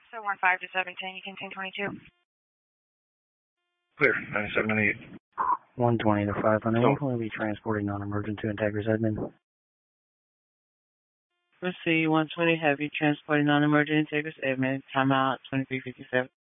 So 15 to 710, you can 1022. Clear, 9798. 120 to 500, we'll be transporting non-emergent to Integris admin. Proceed 120, have you transporting non-emergent Integris admin, timeout 2357.